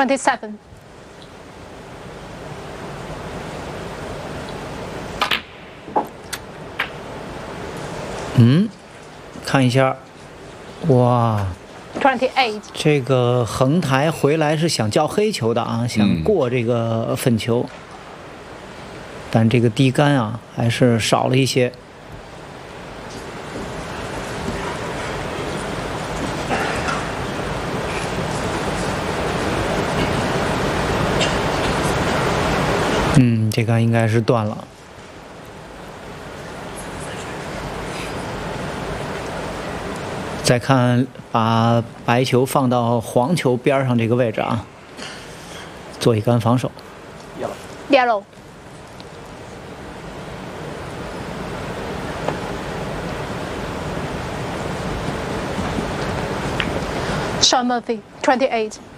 27. 看一下，哇， 28. 这个横台回来是想叫黑球的啊，想过这个粉球，但这个低杆啊还是少了一些。这杆应该是断了。再看，把白球放到黄球边上这个位置啊，做一杆防守。 Yellow. Sean Murphy, 28.